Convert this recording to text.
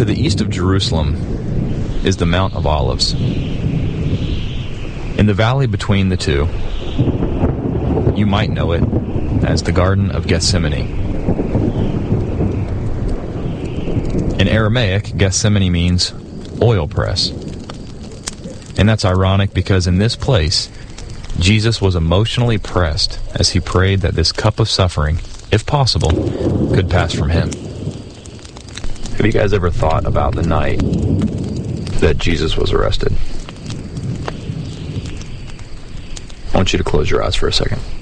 To the east of Jerusalem is the Mount of Olives. In the valley between the two, you might know it as the Garden of Gethsemane. In Aramaic, Gethsemane means oil press. And that's ironic because in this place, Jesus was emotionally pressed as he prayed that this cup of suffering, if possible, could pass from him. Have you guys ever thought about the night that Jesus was arrested? I want you to close your eyes for a second.